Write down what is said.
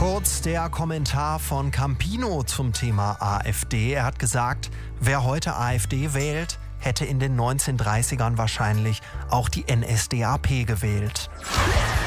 Kurz der Kommentar von Campino zum Thema AfD. Er hat gesagt, wer heute AfD wählt, hätte in den 1930ern wahrscheinlich auch die NSDAP gewählt.